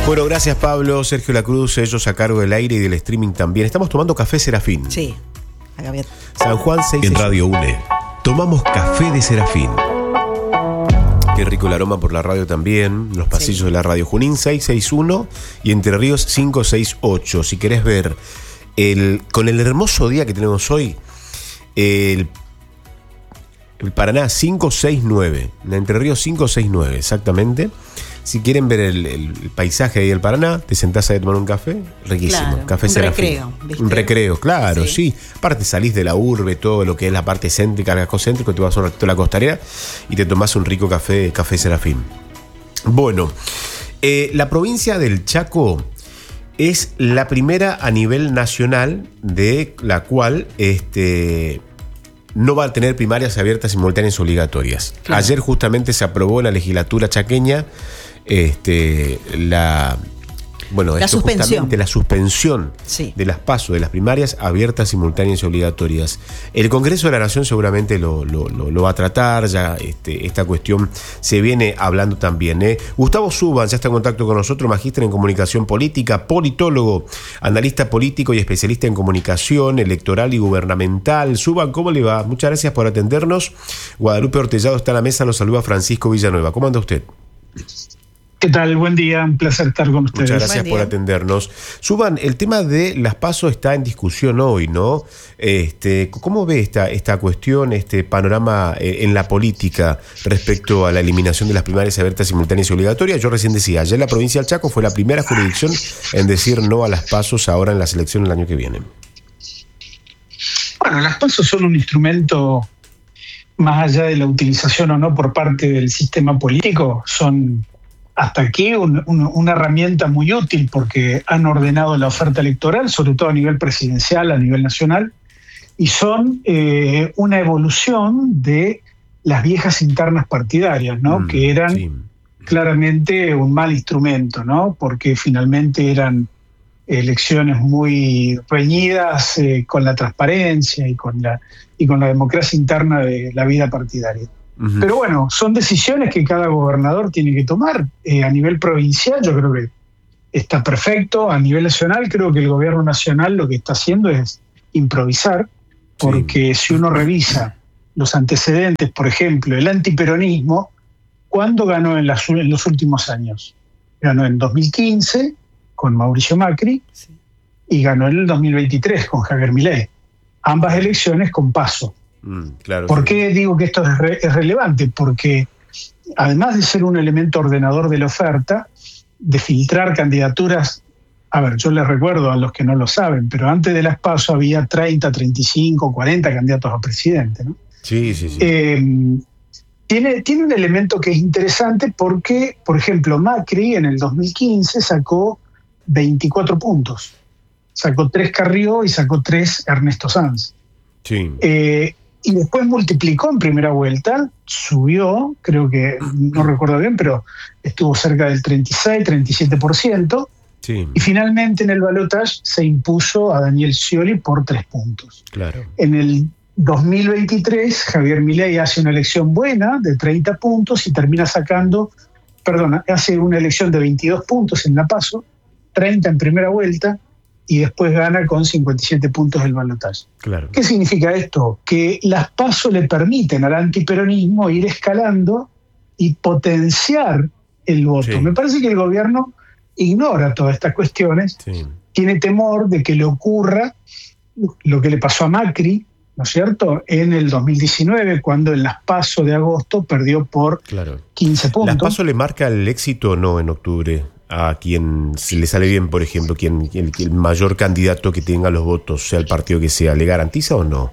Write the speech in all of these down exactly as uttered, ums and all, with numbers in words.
Bueno, gracias Pablo, Sergio Lacruz, ellos a cargo del aire y del streaming también. Estamos tomando café Serafín. Sí, acá bien. San Juan seis. En Radio UNE, tomamos café de Serafín. Qué rico el aroma por la radio también, los pasillos sí. de la radio. Junín seiscientos sesenta y uno y Entre Ríos quinientos sesenta y ocho. Si querés ver, el, con el hermoso día que tenemos hoy, el, el Paraná quinientos sesenta y nueve, Entre Ríos quinientos sesenta y nueve, exactamente. Si quieren ver el, el, el paisaje ahí del Paraná, te sentás ahí a tomar un café, riquísimo. Claro, café un Serafín. recreo, ¿viste? Un recreo, claro, sí. sí. Aparte salís de la urbe, todo lo que es la parte céntrica, el casco céntrico, te vas un ratito a la costanera y te tomás un rico café, café Serafín. Bueno, eh, la provincia del Chaco es la primera a nivel nacional de la cual este, no va a tener primarias abiertas, simultáneas obligatorias. Claro. Ayer justamente se aprobó en la legislatura chaqueña Este, la bueno, la esto suspensión, justamente la suspensión sí. de las PASO, de las primarias abiertas, simultáneas y obligatorias. El Congreso de la Nación seguramente lo, lo, lo, lo va a tratar, ya este, esta cuestión se viene hablando también. ¿eh? Gustavo Suban ya está en contacto con nosotros, magíster en comunicación política, politólogo, analista político y especialista en comunicación electoral y gubernamental. Suban, ¿cómo le va? Muchas gracias por atendernos. Guadalupe Ortellado está en la mesa, nos saluda Francisco Villanueva. ¿Cómo anda usted? ¿Qué tal? Buen día, un placer estar con ustedes. Muchas gracias por atendernos. Suban, el tema de las PASO está en discusión hoy, ¿no? Este, ¿Cómo ve esta, esta cuestión, este panorama eh, en la política respecto a la eliminación de las primarias abiertas, simultáneas y obligatorias? Yo recién decía, ayer la provincia del Chaco fue la primera jurisdicción en decir no a las PASOs ahora en las elecciones del año que viene. Bueno, las PASO son un instrumento, más allá de la utilización o no por parte del sistema político, son hasta aquí un, un, una herramienta muy útil porque han ordenado la oferta electoral, sobre todo a nivel presidencial, a nivel nacional, y son eh, una evolución de las viejas internas partidarias, ¿no? Mm, que eran sí. claramente un mal instrumento, ¿no? Porque finalmente eran elecciones muy reñidas eh, con la transparencia y con la, y con la democracia interna de la vida partidaria. Uh-huh. Pero bueno, son decisiones que cada gobernador tiene que tomar. Eh, a nivel provincial yo creo que está perfecto. A nivel nacional creo que el gobierno nacional lo que está haciendo es improvisar, porque sí. si uno revisa los antecedentes, por ejemplo, el antiperonismo, ¿cuándo ganó en, las, en los últimos años? Ganó en dos mil quince con Mauricio Macri sí. y ganó en el dos mil veintitrés con Javier Milei. Ambas elecciones con PASO. Mm, claro, ¿Por sí. qué digo que esto es, re, es relevante? Porque además de ser un elemento ordenador de la oferta, de filtrar candidaturas, a ver, yo les recuerdo a los que no lo saben, pero antes de las PASO había treinta, treinta y cinco, cuarenta candidatos a presidente, ¿no? Sí, sí, sí. Eh, tiene, tiene un elemento que es interesante porque, por ejemplo, Macri en el dos mil quince sacó veinticuatro puntos. Sacó tres Carrió y sacó tres Ernesto Sanz. Sí. Eh, y después multiplicó en primera vuelta, subió, creo que, no recuerdo bien, pero estuvo cerca del treinta y seis, treinta y siete por ciento. Sí. Y finalmente en el balotaje se impuso a Daniel Scioli por tres puntos. Claro. En el dos mil veintitrés, Javier Milei hace una elección buena de treinta puntos y termina sacando, perdón, hace una elección de veintidós puntos en la PASO, treinta en primera vuelta, y después gana con cincuenta y siete puntos el balotaje. Claro. ¿Qué significa esto? Que las PASO le permiten al antiperonismo ir escalando y potenciar el voto. Sí. Me parece que el gobierno ignora todas estas cuestiones, sí. tiene temor de que le ocurra lo que le pasó a Macri, ¿no es cierto?, en el dos mil diecinueve, cuando en las PASO de agosto perdió por claro. quince puntos. ¿Las PASO le marca el éxito o no en octubre? A quien si le sale bien, por ejemplo, quien el, el mayor candidato que tenga los votos, sea el partido que sea, ¿le garantiza o no?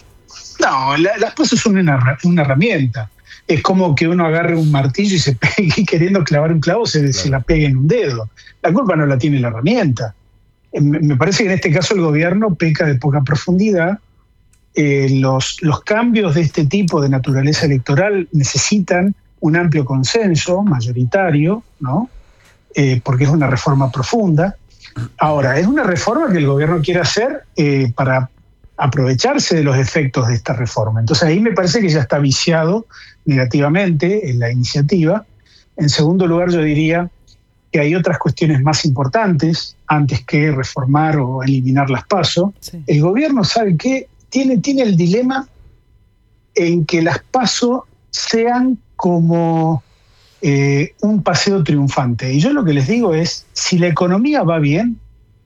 No, la, las PASO son una, una herramienta. Es como que uno agarre un martillo y se pegue y queriendo clavar un clavo se, claro. se la pegue en un dedo. La culpa no la tiene la herramienta. Me, me parece que en este caso el gobierno peca de poca profundidad. Eh, los, los cambios de este tipo de naturaleza electoral necesitan un amplio consenso mayoritario, ¿no? Eh, porque es una reforma profunda. Ahora, es una reforma que el gobierno quiere hacer eh, para aprovecharse de los efectos de esta reforma. Entonces ahí me parece que ya está viciado negativamente en la iniciativa. En segundo lugar, yo diría, que hay otras cuestiones más importantes antes que reformar o eliminar las PASO. Sí. El gobierno, ¿sabe qué? Tiene, tiene el dilema en que las PASO sean como eh, un paseo triunfante. Y yo lo que les digo es, si la economía va bien,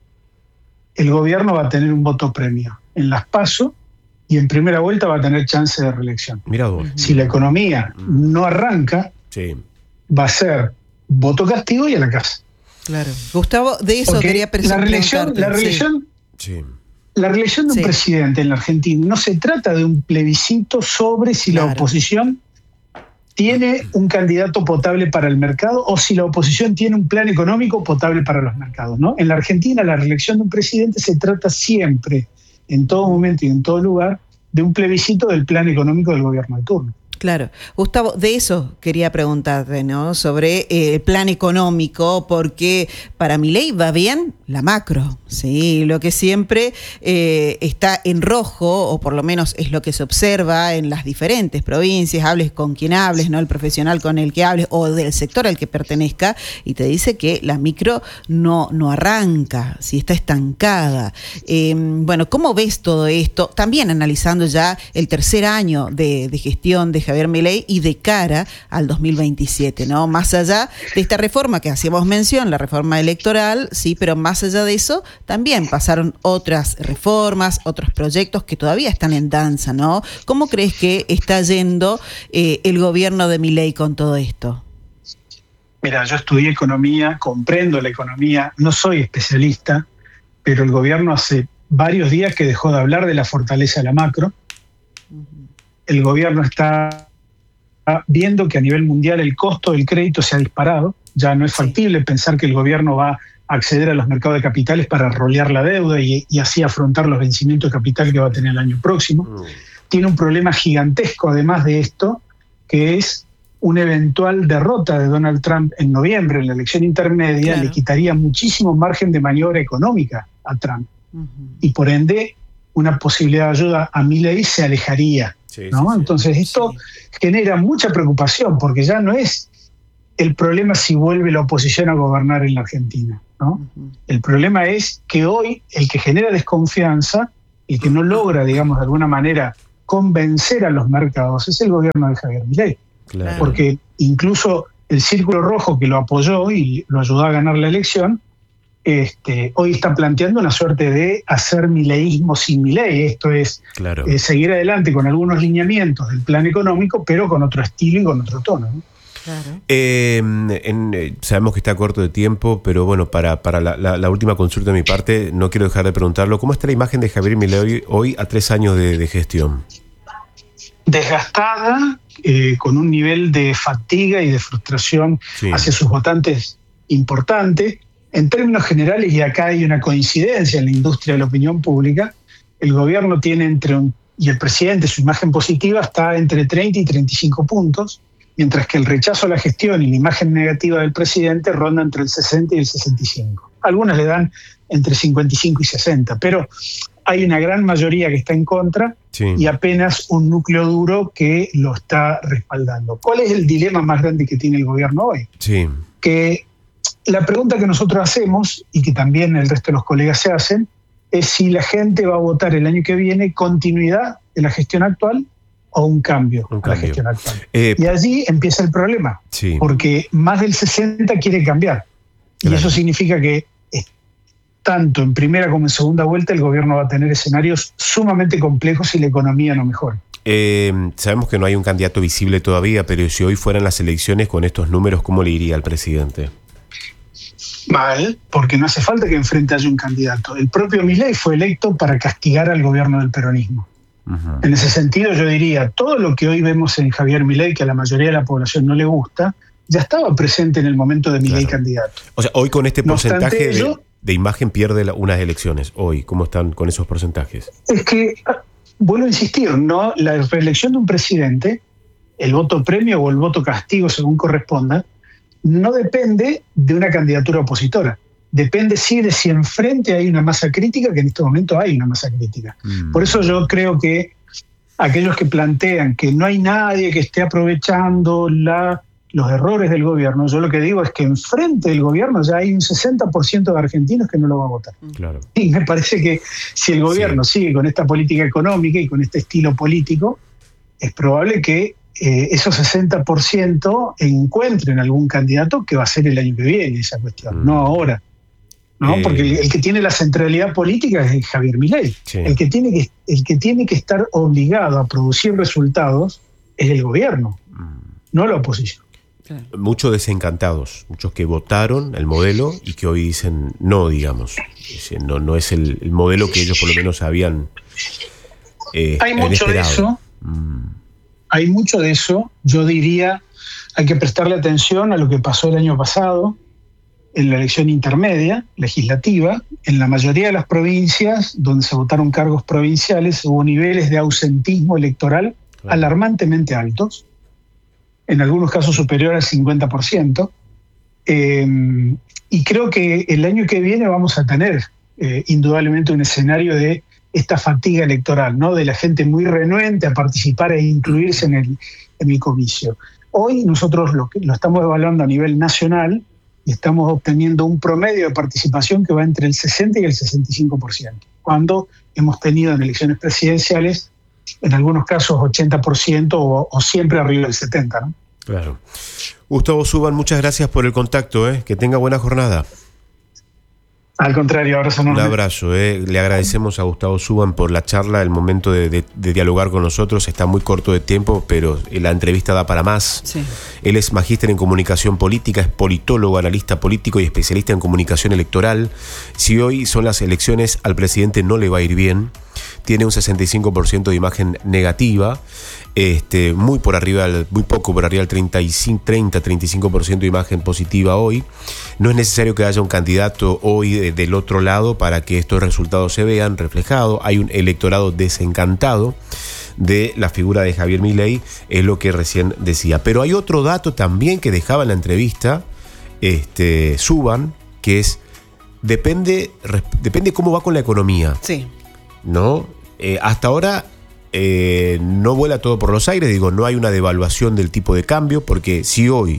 el gobierno va a tener un voto premio en las PASO y en primera vuelta va a tener chance de reelección. Mirá vos. Si la economía no arranca, sí. va a ser voto castigo y a la casa. Claro. Gustavo, de eso Porque quería preguntarte. La reelección, la reelección, sí. la reelección de un sí. presidente en la Argentina no se trata de un plebiscito sobre si claro. la oposición tiene un candidato potable para el mercado o si la oposición tiene un plan económico potable para los mercados, ¿no? En la Argentina la reelección de un presidente se trata siempre, en todo momento y en todo lugar, de un plebiscito del plan económico del gobierno de turno. Claro. Gustavo, de eso quería preguntarte, ¿no? Sobre eh, el plan económico, porque para Milei va bien la macro, ¿sí? Lo que siempre eh, está en rojo, o por lo menos es lo que se observa en las diferentes provincias, hables con quien hables, ¿no? El profesional con el que hables, o del sector al que pertenezca, y te dice que la micro no, no arranca, ¿sí? Está estancada. Eh, bueno, ¿cómo ves todo esto? También analizando ya el tercer año de, de gestión de Javier Milei y de cara al dos mil veintisiete, ¿no? Más allá de esta reforma que hacíamos mención, la reforma electoral, sí, pero más allá de eso, también pasaron otras reformas, otros proyectos que todavía están en danza, ¿no? ¿Cómo crees que está yendo eh, el gobierno de Milei con todo esto? Mira, yo estudié economía, comprendo la economía, no soy especialista, pero el gobierno hace varios días que dejó de hablar de la fortaleza de la macro. El gobierno está viendo que a nivel mundial el costo del crédito se ha disparado. Ya no es factible sí. pensar que el gobierno va a acceder a los mercados de capitales para rolear la deuda y, y así afrontar los vencimientos de capital que va a tener el año próximo. Mm. Tiene un problema gigantesco, además de esto, que es una eventual derrota de Donald Trump en noviembre en la elección intermedia. Claro. Le quitaría muchísimo margen de maniobra económica a Trump. Uh-huh. Y por ende, una posibilidad de ayuda a Milei se alejaría. Sí, ¿no? Sí, sí. Entonces esto sí. genera mucha preocupación porque ya no es el problema si vuelve la oposición a gobernar en la Argentina, ¿no? Uh-huh. El problema es que hoy el que genera desconfianza y que no logra, digamos, de alguna manera convencer a los mercados es el gobierno de Javier Milei. Claro. Porque incluso el Círculo Rojo que lo apoyó y lo ayudó a ganar la elección, Este, hoy está planteando una suerte de hacer mileísmo sin Milei. Esto es claro. eh, seguir adelante con algunos lineamientos del plan económico, pero con otro estilo y con otro tono, ¿no? Claro. Eh, en, eh, sabemos que está corto de tiempo, pero bueno, para, para la, la, la última consulta de mi parte, no quiero dejar de preguntarlo. ¿Cómo está la imagen de Javier Milei hoy a tres años de, de gestión? Desgastada, eh, con un nivel de fatiga y de frustración sí. hacia sus votantes importante. En términos generales, y acá hay una coincidencia en la industria de la opinión pública, el gobierno tiene entre un, y el presidente, su imagen positiva está entre treinta y treinta y cinco puntos, mientras que el rechazo a la gestión y la imagen negativa del presidente ronda entre el sesenta y el sesenta y cinco. Algunas le dan entre cincuenta y cinco y sesenta, pero hay una gran mayoría que está en contra sí. y apenas un núcleo duro que lo está respaldando. ¿Cuál es el dilema más grande que tiene el gobierno hoy? Sí. Que la pregunta que nosotros hacemos, y que también el resto de los colegas se hacen, es si la gente va a votar el año que viene continuidad de la gestión actual o un cambio un a cambio. la gestión actual. Eh, y allí empieza el problema, sí. porque más del sesenta quiere cambiar. Claro. Y eso significa que tanto en primera como en segunda vuelta el gobierno va a tener escenarios sumamente complejos si la economía no mejora. Eh, sabemos que no hay un candidato visible todavía, pero si hoy fueran las elecciones con estos números, ¿cómo le iría al presidente? Mal, porque no hace falta que enfrente haya un candidato. El propio Milei fue electo para castigar al gobierno del peronismo. Uh-huh. En ese sentido yo diría, todo lo que hoy vemos en Javier Milei, que a la mayoría de la población no le gusta, ya estaba presente en el momento de Milei claro. candidato. O sea, hoy con este porcentaje no ello, de, de imagen pierde la, unas elecciones. Hoy, ¿cómo están con esos porcentajes? Es que, vuelvo a insistir, ¿no? La reelección de un presidente, el voto premio o el voto castigo, según corresponda, no depende de una candidatura opositora. Depende sí de si enfrente hay una masa crítica, que en este momento hay una masa crítica. Mm. Por eso yo creo que aquellos que plantean que no hay nadie que esté aprovechando la los errores del gobierno, yo lo que digo es que enfrente del gobierno ya hay un sesenta por ciento de argentinos que no lo va a votar. Claro. Y me parece que si el gobierno sí. sigue con esta política económica y con este estilo político, es probable que eh, esos sesenta por ciento encuentren algún candidato que va a ser el año que viene esa cuestión, mm. no ahora. ¿no? Eh. Porque el, el que tiene la centralidad política es Javier Milei. Sí. El que tiene que, el que tiene que estar obligado a producir resultados es el gobierno, mm. no la oposición. Claro. Muchos desencantados, muchos que votaron el modelo y que hoy dicen no, digamos. No, no es el, el modelo que ellos por lo menos habían eh, Hay mucho esperado. de eso. Mm. Hay mucho de eso. Yo diría, hay que prestarle atención a lo que pasó el año pasado en la elección intermedia, legislativa. En la mayoría de las provincias donde se votaron cargos provinciales hubo niveles de ausentismo electoral claro. alarmantemente altos. En algunos casos superior al cincuenta por ciento. Eh, y creo que el año que viene vamos a tener eh, indudablemente un escenario de esta fatiga electoral, ¿no? De la gente muy renuente a participar e incluirse en el, en el comicio. Hoy nosotros lo, lo estamos evaluando a nivel nacional y estamos obteniendo un promedio de participación que va entre el sesenta y el sesenta y cinco por ciento, cuando hemos tenido en elecciones presidenciales en algunos casos ochenta por ciento o, o siempre arriba del setenta por ciento, ¿no? Claro. Gustavo Zuban, muchas gracias por el contacto, ¿eh? Que tenga buena jornada. Al contrario, abrazo enorme. Un abrazo, ¿eh? Le agradecemos a Gustavo Zuban por la charla, el momento de, de, de dialogar con nosotros. Está muy corto de tiempo, pero la entrevista da para más. Sí. Él es magíster en comunicación política, es politólogo, analista político y especialista en comunicación electoral. Si hoy son las elecciones, al presidente no le va a ir bien. Tiene un sesenta y cinco por ciento de imagen negativa, este, muy por arriba, muy poco por arriba del treinta, treinta y cinco por ciento de imagen positiva hoy. No es necesario que haya un candidato hoy de, del otro lado para que estos resultados se vean reflejados. Hay un electorado desencantado de la figura de Javier Milei, es lo que recién decía. Pero hay otro dato también que dejaba en la entrevista este, Zuban, que es, depende, depende cómo va con la economía. Sí. ¿No? Eh, hasta ahora eh, no vuela todo por los aires, digo, no hay una devaluación del tipo de cambio, porque si hoy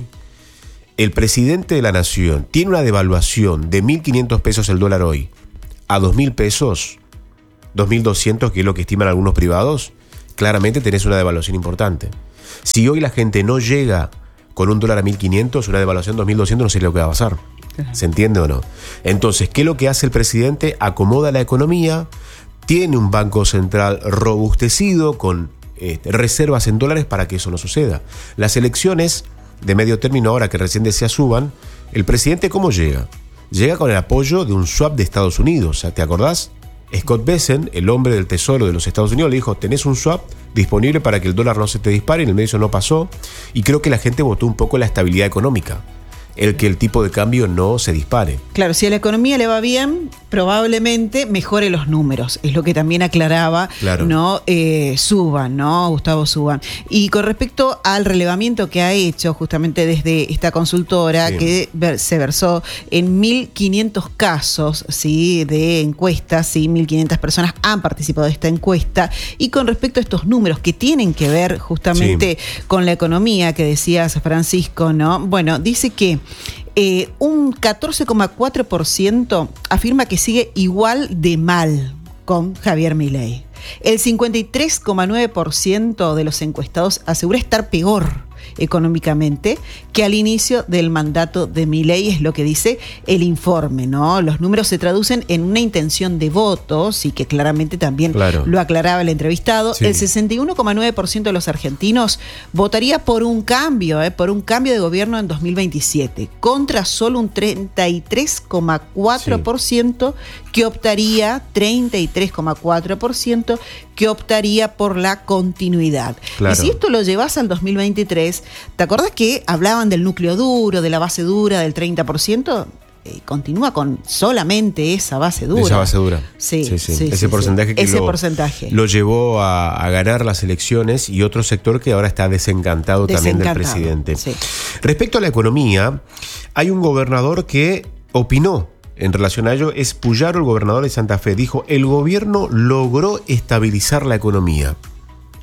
el presidente de la nación tiene una devaluación de mil quinientos pesos el dólar hoy a dos mil pesos, dos mil doscientos, que es lo que estiman algunos privados, claramente tenés una devaluación importante. Si hoy la gente no llega con un dólar a mil quinientos, una devaluación de dos mil doscientos, no sé lo que va a pasar. ¿Se entiende o no? Entonces, ¿qué es lo que hace el presidente? Acomoda la economía. Tiene un banco central robustecido con eh, reservas en dólares para que eso no suceda. Las elecciones de medio término, ahora que recién decía Zuban, el presidente ¿cómo llega? Llega con el apoyo de un swap de Estados Unidos. ¿Te acordás? Scott Bessent, el hombre del tesoro de los Estados Unidos, le dijo, tenés un swap disponible para que el dólar no se te dispare, y en el medio eso no pasó, y creo que la gente votó un poco la estabilidad económica, el que el tipo de cambio no se dispare. Claro, si a la economía le va bien, probablemente mejore los números. Es lo que también aclaraba, claro. ¿no? Eh, Zuban, ¿no? Gustavo Zuban. Y con respecto al relevamiento que ha hecho justamente desde esta consultora, sí. que ver, se versó en mil quinientos casos, ¿sí? De encuestas, ¿sí? mil quinientas personas han participado de esta encuesta. Y con respecto a estos números que tienen que ver justamente sí. con la economía que decías, Francisco, ¿no? Bueno, dice que Eh, un catorce coma cuatro por ciento afirma que sigue igual de mal con Javier Milei. El cincuenta y tres coma nueve por ciento de los encuestados asegura estar peor económicamente que al inicio del mandato de Milei, es lo que dice el informe, ¿no? Los números se traducen en una intención de votos y que claramente también claro. lo aclaraba el entrevistado. Sí. El sesenta y uno coma nueve por ciento de los argentinos votaría por un cambio, ¿eh? por un cambio de gobierno en dos mil veintisiete, contra solo un treinta y tres coma cuatro por ciento sí. que optaría, treinta y tres coma cuatro por ciento que optaría por la continuidad. Claro. Y si esto lo llevas al dos mil veintitrés, ¿te acordás que hablaban del núcleo duro, de la base dura del treinta por ciento? Eh, continúa con solamente esa base dura. Esa base dura. Sí, sí, sí. sí Ese sí, porcentaje sí. que Ese lo, porcentaje. lo llevó a, a ganar las elecciones, y otro sector que ahora está desencantado, desencantado también del presidente. Sí. Respecto a la economía, hay un gobernador que opinó en relación a ello, es Puyaro, el gobernador de Santa Fe. Dijo, el gobierno logró estabilizar la economía.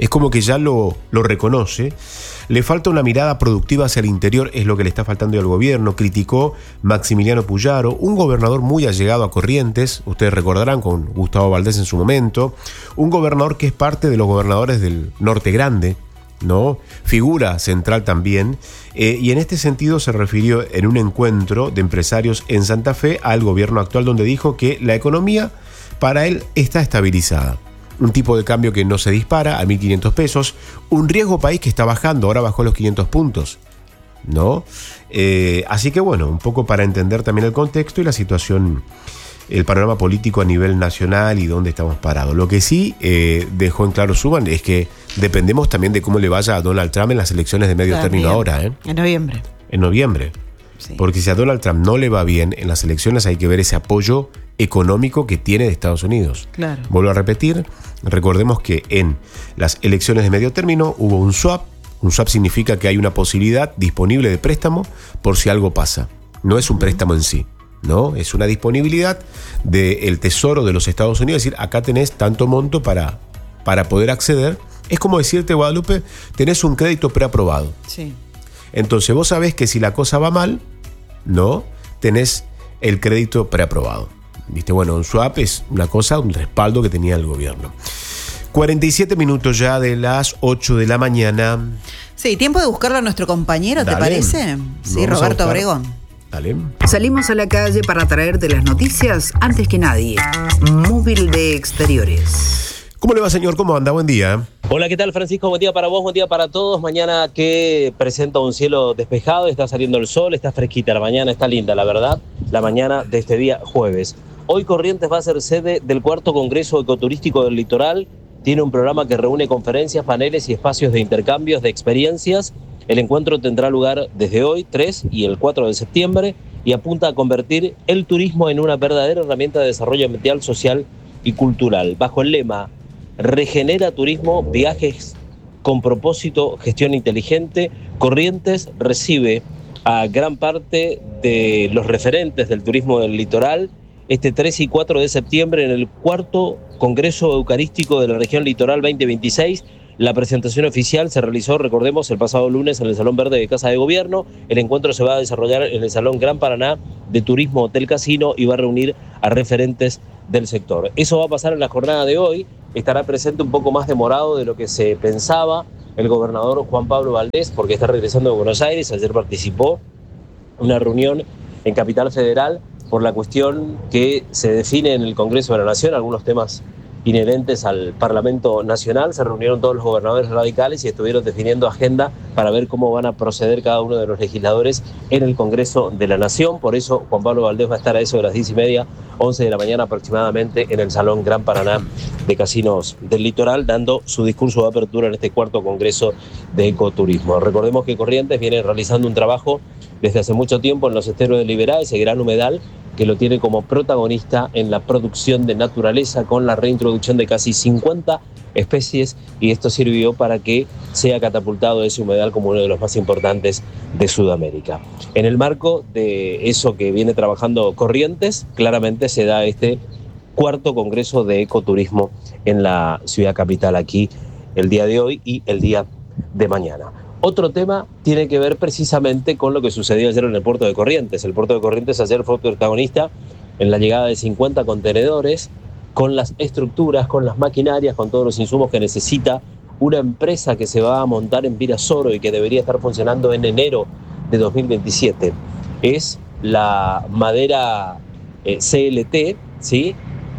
Es como que ya lo, lo reconoce. Le falta una mirada productiva hacia el interior, es lo que le está faltando al gobierno. Criticó Maximiliano Puyaro, un gobernador muy allegado a Corrientes, ustedes recordarán, con Gustavo Valdés en su momento, un gobernador que es parte de los gobernadores del Norte Grande, ¿no? Figura central también, eh, y en este sentido se refirió en un encuentro de empresarios en Santa Fe al gobierno actual, donde dijo que la economía para él está estabilizada. Un tipo de cambio que no se dispara a mil quinientos pesos, un riesgo país que está bajando, ahora bajó los quinientos puntos, ¿no? Eh, así que bueno, un poco para entender también el contexto y la situación, el panorama político a nivel nacional y dónde estamos parados. Lo que sí eh, dejó en claro Subban es que dependemos también de cómo le vaya a Donald Trump en las elecciones de medio También. término ahora, ¿eh? En noviembre. En noviembre. Sí. Porque si a Donald Trump no le va bien en las elecciones, hay que ver ese apoyo económico que tiene de Estados Unidos. Claro. Vuelvo a repetir, recordemos que en las elecciones de medio término hubo un swap. Un swap significa que hay una posibilidad disponible de préstamo por si algo pasa. No es un préstamo en sí, ¿no? Es una disponibilidad del Tesoro de los Estados Unidos, es decir, acá tenés tanto monto para, para poder acceder. Es como decirte, Guadalupe, tenés un crédito preaprobado. Sí. Entonces vos sabés que si la cosa va mal, ¿no? Tenés el crédito preaprobado. ¿Viste? Bueno, un swap es una cosa, un respaldo que tenía el gobierno. cuarenta y siete minutos ya de las ocho de la mañana. Sí, tiempo de buscarlo a nuestro compañero, ¿te Dale. parece? Sí, Vamos a Roberto buscar. Obregón. Dale. Salimos a la calle para traerte las noticias antes que nadie. Móvil de Exteriores. ¿Cómo le va, señor? ¿Cómo anda? Buen día. Hola, ¿qué tal, Francisco? Buen día para vos, buen día para todos. Mañana que presenta un cielo despejado, está saliendo el sol, está fresquita la mañana, está linda, la verdad, la mañana de este día jueves. Hoy Corrientes va a ser sede del cuarto Congreso Ecoturístico del Litoral. Tiene un programa que reúne conferencias, paneles y espacios de intercambios de experiencias. El encuentro tendrá lugar desde hoy, tres y el cuatro de septiembre, y apunta a convertir el turismo en una verdadera herramienta de desarrollo ambiental, social y cultural. Bajo el lema Regenera Turismo, Viajes con Propósito, Gestión Inteligente, Corrientes recibe a gran parte de los referentes del turismo del litoral este tres y cuatro de septiembre en el cuarto Congreso Eucarístico de la Región Litoral veinte veintiséis. La presentación oficial se realizó, recordemos, el pasado lunes en el Salón Verde de Casa de Gobierno. El encuentro se va a desarrollar en el Salón Gran Paraná de Turismo Hotel Casino y va a reunir a referentes del sector. Eso va a pasar en la jornada de hoy. Estará presente un poco más demorado de lo que se pensaba el gobernador Juan Pablo Valdés, porque está regresando de Buenos Aires. Ayer participó en una reunión en Capital Federal por la cuestión que se define en el Congreso de la Nación, algunos temas inherentes al Parlamento Nacional. Se reunieron todos los gobernadores radicales y estuvieron definiendo agenda para ver cómo van a proceder cada uno de los legisladores en el Congreso de la Nación. Por eso Juan Pablo Valdés va a estar a eso de las diez y media, once de la mañana aproximadamente, en el Salón Gran Paraná de Casinos del Litoral, dando su discurso de apertura en este cuarto Congreso de Ecoturismo. Recordemos que Corrientes viene realizando un trabajo desde hace mucho tiempo en los esteros de Liberá, ese gran humedal que lo tiene como protagonista en la producción de naturaleza, con la reintroducción de casi cincuenta especies, y esto sirvió para que sea catapultado ese humedal como uno de los más importantes de Sudamérica. En el marco de eso que viene trabajando Corrientes, claramente se da este cuarto Congreso de Ecoturismo en la ciudad capital, aquí el día de hoy y el día de mañana. Otro tema tiene que ver precisamente con lo que sucedió ayer en el puerto de Corrientes. El puerto de Corrientes ayer fue protagonista en la llegada de cincuenta contenedores, con las estructuras, con las maquinarias, con todos los insumos que necesita una empresa que se va a montar en Virasoro y que debería estar funcionando en enero de dos mil veintisiete. Es la madera eh, C L T, ¿sí?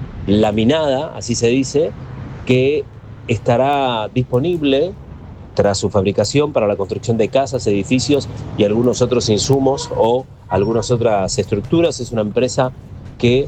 Laminada, así se dice, que estará disponible tras su fabricación para la construcción de casas, edificios y algunos otros insumos o algunas otras estructuras. Es una empresa que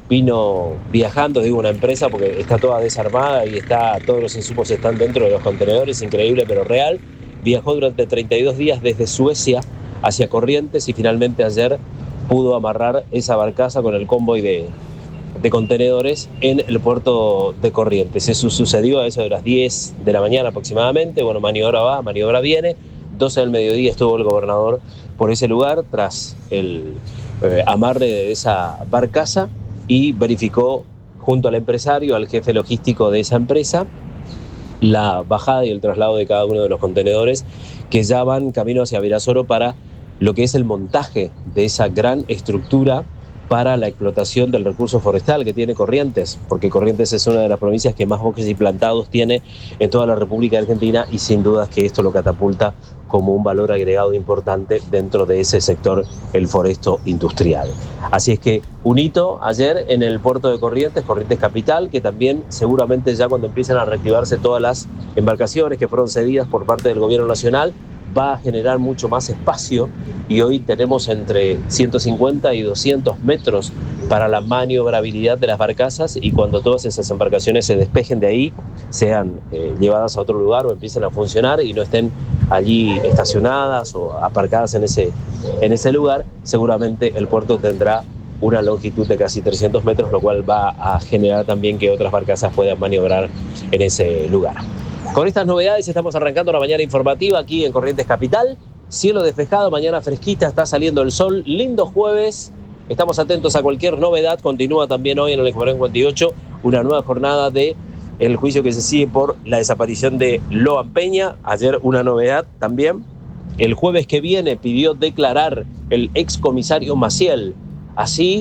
vino viajando, digo una empresa porque está toda desarmada y está, todos los insumos están dentro de los contenedores, increíble pero real. Viajó durante treinta y dos días desde Suecia hacia Corrientes y finalmente ayer pudo amarrar esa barcaza con el convoy de, de contenedores en el puerto de Corrientes. Eso sucedió a eso de las diez de la mañana aproximadamente. Bueno, maniobra va, maniobra viene. doce del mediodía estuvo el gobernador por ese lugar tras el eh, amarre de esa barcaza y verificó junto al empresario, al jefe logístico de esa empresa, la bajada y el traslado de cada uno de los contenedores que ya van camino hacia Virasoro para lo que es el montaje de esa gran estructura para la explotación del recurso forestal que tiene Corrientes, porque Corrientes es una de las provincias que más bosques y plantados tiene en toda la República Argentina, y sin dudas que esto lo catapulta como un valor agregado importante dentro de ese sector, el foresto industrial. Así es que un hito ayer en el puerto de Corrientes, Corrientes Capital, que también seguramente ya cuando empiecen a reactivarse todas las embarcaciones que fueron cedidas por parte del gobierno nacional, va a generar mucho más espacio, y hoy tenemos entre ciento cincuenta y doscientos metros para la maniobrabilidad de las barcazas, y cuando todas esas embarcaciones se despejen de ahí, sean eh, llevadas a otro lugar o empiecen a funcionar y no estén allí estacionadas o aparcadas en ese, en ese lugar, seguramente el puerto tendrá una longitud de casi trescientos metros, lo cual va a generar también que otras barcazas puedan maniobrar en ese lugar. Con estas novedades estamos arrancando la mañana informativa aquí en Corrientes Capital. Cielo despejado, mañana fresquita, está saliendo el sol. Lindo jueves. Estamos atentos a cualquier novedad. Continúa también hoy en el Expo cincuenta y ocho una nueva jornada de el juicio que se sigue por la desaparición de Loan Peña. Ayer una novedad también. El jueves que viene pidió declarar el excomisario Maciel. Así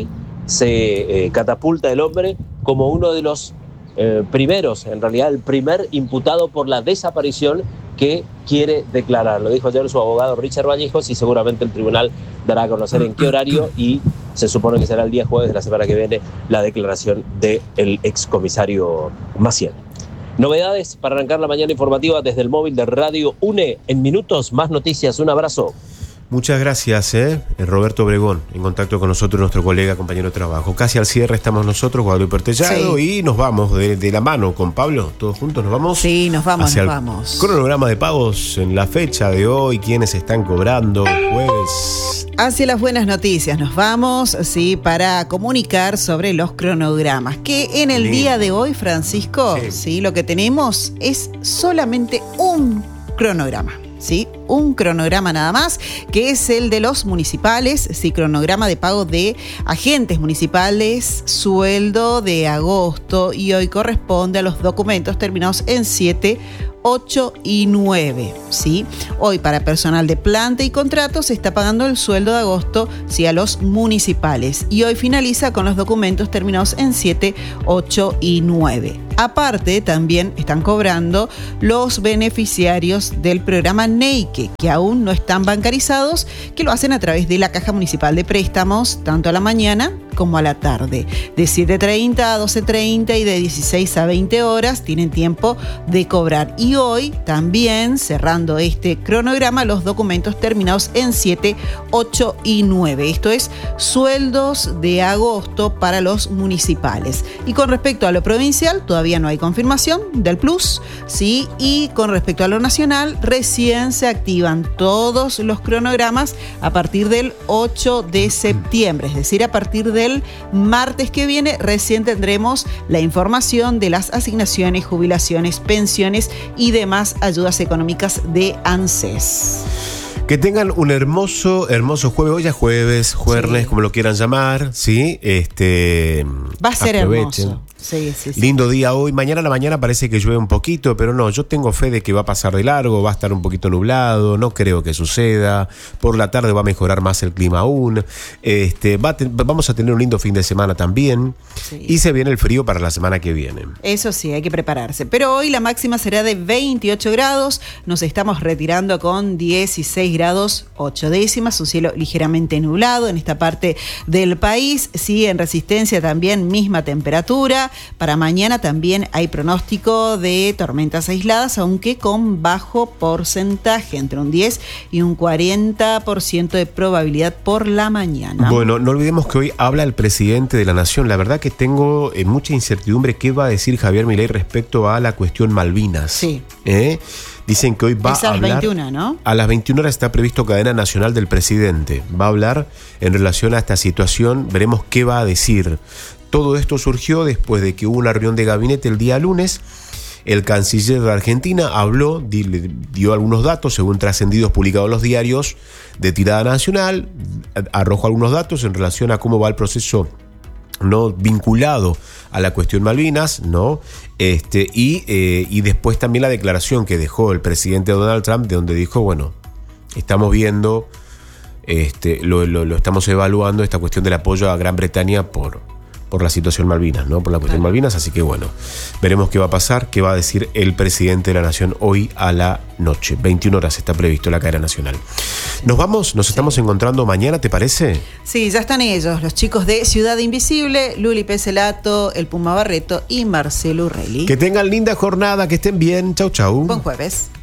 se eh, catapulta el hombre como uno de los Eh, primeros, en realidad el primer imputado por la desaparición que quiere declarar. Lo dijo ayer su abogado Richard Vallejos, y seguramente el tribunal dará a conocer en qué horario, y se supone que será el día jueves de la semana que viene la declaración del excomisario Maciel. Novedades para arrancar la mañana informativa desde el móvil de Radio UNE. En minutos, más noticias. Un abrazo. Muchas gracias, ¿eh? Roberto Obregón, en contacto con nosotros, nuestro colega, compañero de trabajo. Casi al cierre estamos nosotros, Guadalupe Ortellado, sí. Y nos vamos de, de la mano con Pablo, todos juntos nos vamos. Sí, nos vamos, hacia nos el vamos. Cronograma de pagos en la fecha de hoy, quienes están cobrando jueves. Hacia las buenas noticias nos vamos, sí, para comunicar sobre los cronogramas. Que en el Lindo. día de hoy, Francisco, sí. sí, lo que tenemos es solamente un cronograma. ¿Sí? Un cronograma nada más, que es el de los municipales, sí, cronograma de pago de agentes municipales, sueldo de agosto, y hoy corresponde a los documentos terminados en siete, ocho y nueve, ¿sí? Hoy para personal de planta y contratos se está pagando el sueldo de agosto, sí, a los municipales, y hoy finaliza con los documentos terminados en siete, ocho y nueve. Aparte, también están cobrando los beneficiarios del programa Neike, que aún no están bancarizados, que lo hacen a través de la Caja Municipal de Préstamos, tanto a la mañana como a la tarde. De siete treinta a doce treinta y de dieciséis a veinte horas tienen tiempo de cobrar. Y hoy también, cerrando este cronograma, los documentos terminados en siete, ocho y nueve. Esto es sueldos de agosto para los municipales. Y con respecto a lo provincial, todavía no hay confirmación del plus, ¿sí? Y con respecto a lo nacional, recién se activan todos los cronogramas a partir del ocho de septiembre, es decir, a partir del martes que viene recién tendremos la información de las asignaciones, jubilaciones, pensiones y demás ayudas económicas de ANSES. Que tengan un hermoso, hermoso jueves. Hoy ya jueves, jueves, sí. Como lo quieran llamar, ¿sí? Este, Va a ser aprovechen. Hermoso. Sí, sí, sí. Lindo día hoy. Mañana a la mañana parece que llueve un poquito, pero no, yo tengo fe de que va a pasar de largo, va a estar un poquito nublado, no creo que suceda. Por la tarde va a mejorar más el clima aún. Este, va a te, vamos a tener un lindo fin de semana también. Sí. Y se viene el frío para la semana que viene. Eso sí, hay que prepararse. Pero hoy la máxima será de veintiocho grados. Nos estamos retirando con dieciséis grados, ocho décimas. Un cielo ligeramente nublado en esta parte del país. Sí, en Resistencia también misma temperatura. Para mañana también hay pronóstico de tormentas aisladas, aunque con bajo porcentaje, entre un diez y un cuarenta por ciento de probabilidad por la mañana. Bueno, no olvidemos que hoy habla el presidente de la Nación. La verdad que tengo eh, mucha incertidumbre qué va a decir Javier Milei respecto a la cuestión Malvinas. Sí. ¿Eh? Dicen que hoy va es a hablar... a las veintiuna, ¿no? A las veintiuna horas está previsto cadena nacional del presidente. Va a hablar en relación a esta situación. Veremos qué va a decir. Todo esto surgió después de que hubo una reunión de gabinete el día lunes. El canciller de Argentina habló, dio algunos datos según trascendidos publicados en los diarios de tirada nacional, arrojó algunos datos en relación a cómo va el proceso ¿no? Vinculado a la cuestión Malvinas, ¿no? Este, y, eh, y después también la declaración que dejó el presidente Donald Trump, de donde dijo, bueno, estamos viendo, este, lo, lo, lo estamos evaluando, esta cuestión del apoyo a Gran Bretaña por, por la situación Malvinas, ¿no? Por la cuestión Claro. Malvinas, así que bueno, veremos qué va a pasar, qué va a decir el presidente de la Nación hoy a la noche. veintiuna horas está previsto la cadena nacional. Nos vamos, nos estamos encontrando mañana, ¿te parece? Sí, ya están ellos, los chicos de Ciudad Invisible, Luli Peselato, el Puma Barreto y Marcelo Urrelli. Que tengan linda jornada, que estén bien. Chau, chau. Buen jueves.